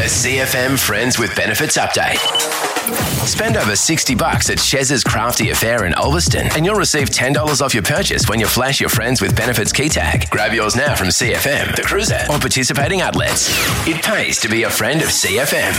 CFM Friends with Benefits update. Spend over $60 at Chez's Crafty Affair in Ulverston and you'll receive $10 off your purchase when you flash your Friends with Benefits key tag. Grab yours now from CFM, The Cruiser, or participating outlets. It pays to be a friend of CFM.